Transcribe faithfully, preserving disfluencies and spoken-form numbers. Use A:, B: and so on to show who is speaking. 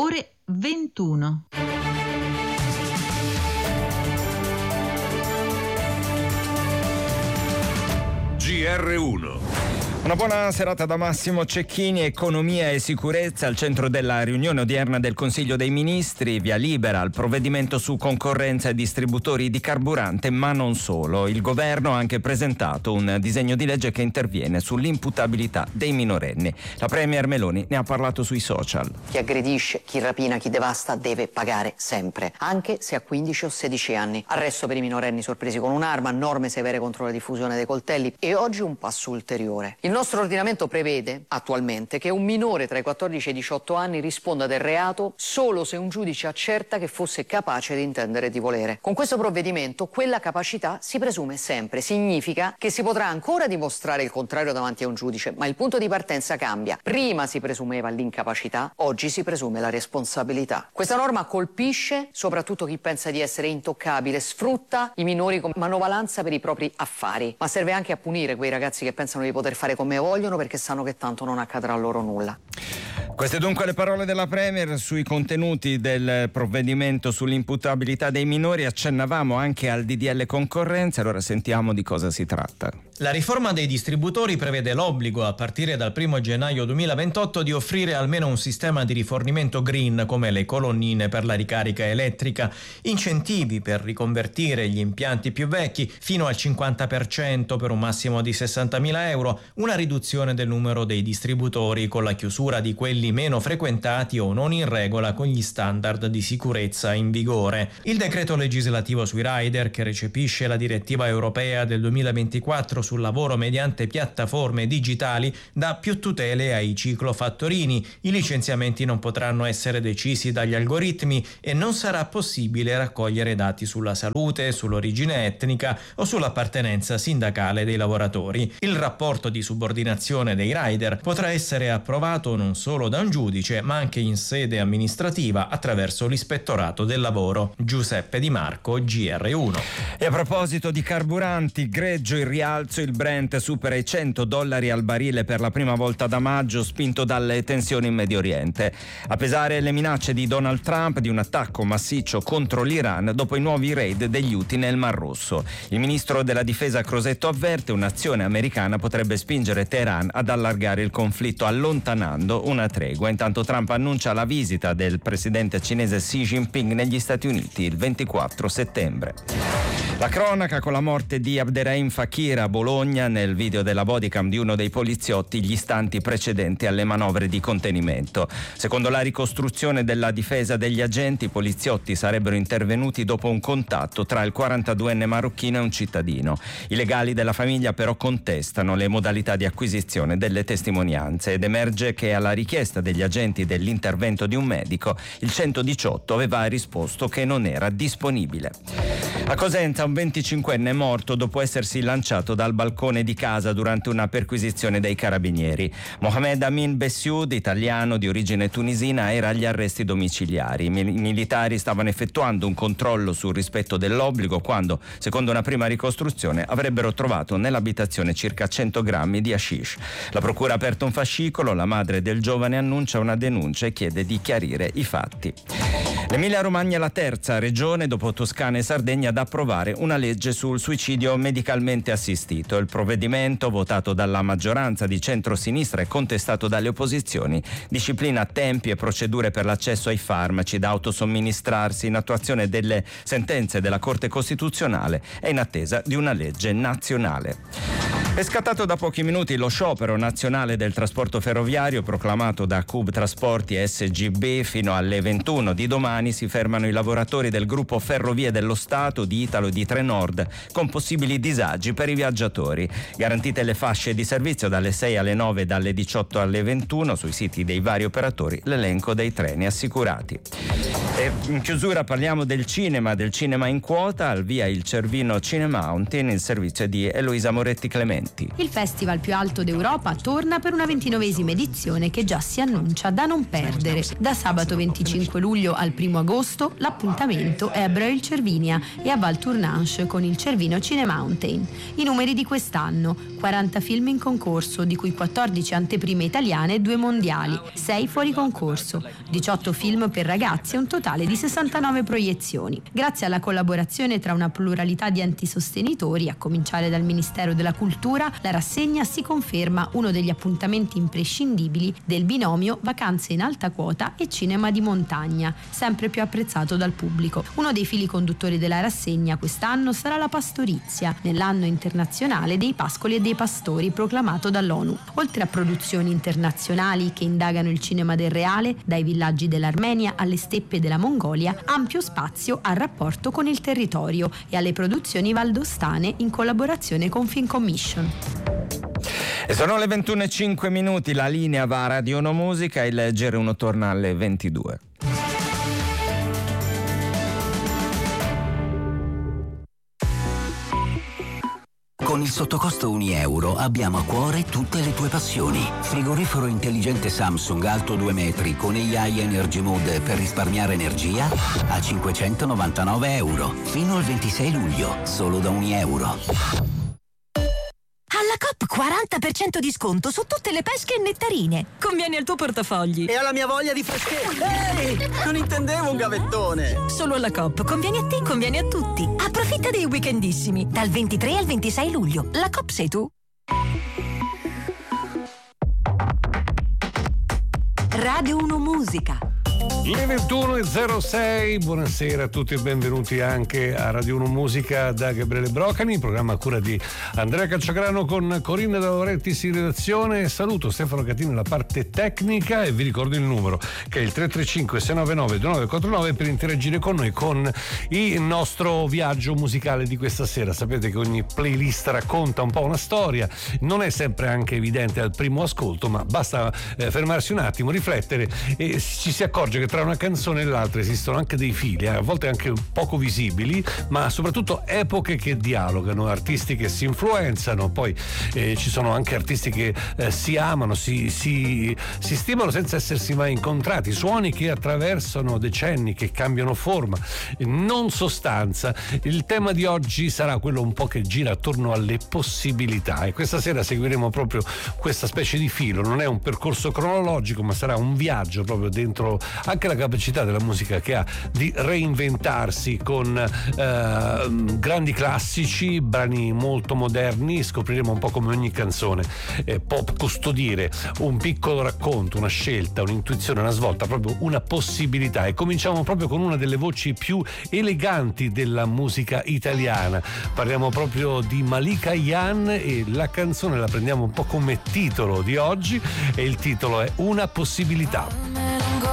A: ore ventuno.
B: G R uno.
C: Una buona serata da Massimo Cecchini. Economia e sicurezza al centro della riunione odierna del Consiglio dei Ministri. Via libera al provvedimento su concorrenza e distributori di carburante, ma non solo. Il governo ha anche presentato un disegno di legge che interviene sull'imputabilità dei minorenni. La premier Meloni ne ha parlato sui social.
D: Chi aggredisce, chi rapina, chi devasta deve pagare sempre, anche se ha quindici o sedici anni. Arresto per i minorenni sorpresi con un'arma, norme severe contro la diffusione dei coltelli e oggi un passo ulteriore. Il nostro ordinamento prevede attualmente che un minore tra i quattordici e i diciotto anni risponda del reato solo se un giudice accerta che fosse capace di intendere e di volere. Con questo provvedimento quella capacità si presume sempre. Significa che si potrà ancora dimostrare il contrario davanti a un giudice, ma il punto di partenza cambia. Prima si presumeva l'incapacità, oggi si presume la responsabilità. Questa norma colpisce soprattutto chi pensa di essere intoccabile, sfrutta i minori come manovalanza per i propri affari, ma serve anche a punire quei ragazzi che pensano di poter fare come vogliono perché sanno che tanto non accadrà loro nulla.
C: Queste dunque le parole della Premier sui contenuti del provvedimento sull'imputabilità dei minori. Accennavamo anche al D D L concorrenza, allora sentiamo di cosa si tratta.
E: La riforma dei distributori prevede l'obbligo a partire dal primo gennaio duemilaventotto di offrire almeno un sistema di rifornimento green come le colonnine per la ricarica elettrica, incentivi per riconvertire gli impianti più vecchi fino al cinquanta per cento per un massimo di sessantamila euro, una riduzione del numero dei distributori con la chiusura di quelli meno frequentati o non in regola con gli standard di sicurezza in vigore. Il decreto legislativo sui rider, che recepisce la direttiva europea del duemilaventiquattro sul lavoro mediante piattaforme digitali, dà più tutele ai ciclofattorini. I licenziamenti non potranno essere decisi dagli algoritmi e non sarà possibile raccogliere dati sulla salute, sull'origine etnica o sull'appartenenza sindacale dei lavoratori. Il rapporto di subordinazione dei rider potrà essere approvato non solo da un giudice, ma anche in sede amministrativa attraverso l'ispettorato del lavoro. Giuseppe Di Marco, G R uno.
C: E a proposito di carburanti, greggio il rialzo, il Brent supera i cento dollari al barile per la prima volta da maggio, spinto dalle tensioni in Medio Oriente. A pesare le minacce di Donald Trump di un attacco massiccio contro l'Iran dopo i nuovi raid degli Houthi nel Mar Rosso. Il ministro della difesa Crosetto avverte un'azione americana potrebbe spingere Teheran ad allargare il conflitto, allontanando una tregua. Intanto Trump annuncia la visita del presidente cinese Xi Jinping negli Stati Uniti il ventiquattro settembre. La cronaca con la morte di Abderrahim Fakir a Bologna. Nel video della bodycam di uno dei poliziotti gli istanti precedenti alle manovre di contenimento. Secondo la ricostruzione della difesa degli agenti, i poliziotti sarebbero intervenuti dopo un contatto tra il quarantaduenne marocchino e un cittadino. I legali della famiglia però contestano le modalità di acquisizione delle testimonianze ed emerge che alla richiesta degli agenti dell'intervento di un medico il centodiciotto aveva risposto che non era disponibile. A Cosenza un venticinquenne è morto dopo essersi lanciato dal balcone di casa durante una perquisizione dei carabinieri. Mohamed Amin Bessiud, italiano di origine tunisina, era agli arresti domiciliari. I militari stavano effettuando un controllo sul rispetto dell'obbligo quando, secondo una prima ricostruzione, avrebbero trovato nell'abitazione circa cento grammi di hashish. La procura ha aperto un fascicolo, la madre del giovane annuncia una denuncia e chiede di chiarire i fatti. L'Emilia Romagna è la terza regione dopo Toscana e Sardegna ad approvare una legge sul suicidio medicalmente assistito. Il provvedimento, votato dalla maggioranza di centro-sinistra e contestato dalle opposizioni, disciplina tempi e procedure per l'accesso ai farmaci da autosomministrarsi in attuazione delle sentenze della Corte Costituzionale e in attesa di una legge nazionale. È scattato da pochi minuti lo sciopero nazionale del trasporto ferroviario proclamato da C U B Trasporti e S G B. Fino alle ventuno di domani si fermano i lavoratori del gruppo Ferrovie dello Stato, di Italo e di Trenord, con possibili disagi per i viaggiatori. Garantite le fasce di servizio dalle sei alle nove e dalle diciotto alle ventuno, sui siti dei vari operatori l'elenco dei treni assicurati. E in chiusura parliamo del cinema, del cinema in quota, al via il Cervino Cinemountain, il servizio di Eloisa Moretti Clementi.
A: Il festival più alto d'Europa torna per una ventinovesima edizione che già si annuncia da non perdere. Da sabato venticinque luglio al primo agosto l'appuntamento è a Breuil-Cervinia e a Val Tournanche con il Cervino Cinemountain. I numeri di quest'anno: quaranta film in concorso, di cui quattordici anteprime italiane e due mondiali, sei fuori concorso, diciotto film per ragazzi e un totale di sessantanove proiezioni. Grazie alla collaborazione tra una pluralità di enti sostenitori, a cominciare dal Ministero della Cultura, la rassegna si conferma uno degli appuntamenti imprescindibili del binomio vacanze in alta quota e cinema di montagna, sempre più apprezzato dal pubblico. Uno dei fili conduttori della rassegna quest'anno sarà la pastorizia, nell'anno internazionale dei pascoli e dei pastori proclamato dall'ONU. Oltre a produzioni internazionali che indagano il cinema del reale, dai villaggi dell'Armenia alle steppe della Mongolia, ampio spazio al rapporto con il territorio e alle produzioni valdostane in collaborazione con Film Commission.
C: E sono le ventuno e cinque minuti, la linea va a Radio uno Musica, il G R uno torna alle ventidue.
F: Con il sottocosto un euro abbiamo a cuore tutte le tue passioni. Frigorifero intelligente Samsung alto due metri con A I Energy Mode per risparmiare energia a cinquecentonovantanove euro. Fino al ventisei luglio, solo da un euro.
G: Alla Coop quaranta per cento di sconto su tutte le pesche e nettarine. Conviene al tuo portafogli.
H: E alla mia voglia di freschezza. Ehi, non intendevo un gavettone.
G: Solo alla Coop. Conviene a te, conviene a tutti. Approfitta dei weekendissimi. Dal ventitré al ventisei luglio. La Coop sei tu.
I: Radio uno Musica.
J: Le ventuno e zero sei, buonasera a tutti e benvenuti anche a Radio uno Musica da Gabriele Brocani, programma a cura di Andrea Calciagrano con Corinna De Laurentiis in redazione. Saluto Stefano Catini alla parte tecnica e vi ricordo il numero che è il tre tre cinque sei nove nove due nove quattro nove per interagire con noi con il nostro viaggio musicale di questa sera. Sapete che ogni playlist racconta un po' una storia, non è sempre anche evidente al primo ascolto, ma basta eh, fermarsi un attimo, riflettere e ci si accorge che tra una canzone e l'altra esistono anche dei fili, eh, a volte anche poco visibili, ma soprattutto epoche che dialogano, artisti che si influenzano, poi eh, ci sono anche artisti che eh, si amano, si, si, si stimano senza essersi mai incontrati, suoni che attraversano decenni, che cambiano forma, non sostanza. Il tema di oggi sarà quello un po' che gira attorno alle possibilità e questa sera seguiremo proprio questa specie di filo. Non è un percorso cronologico, ma sarà un viaggio proprio dentro anche la capacità della musica che ha di reinventarsi con eh, grandi classici, brani molto moderni. Scopriremo un po' come ogni canzone eh, può custodire un piccolo racconto, una scelta, un'intuizione, una svolta, proprio una possibilità. E cominciamo proprio con una delle voci più eleganti della musica italiana. Parliamo proprio di Malika Ayane e la canzone la prendiamo un po' come titolo di oggi e il titolo è Una possibilità.